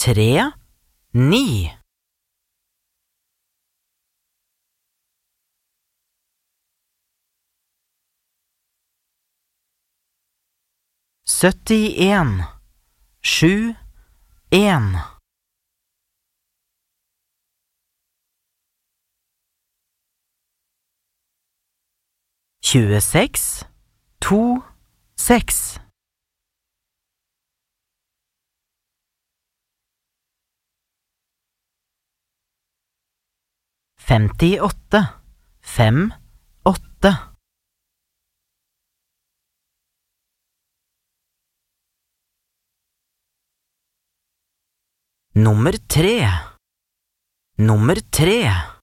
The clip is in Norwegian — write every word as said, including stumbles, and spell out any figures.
tre, ni. syttien, sju, en. tjueseks, to, seks. femtiåtte, fem, åtte. Nummer tre. Nummer tre.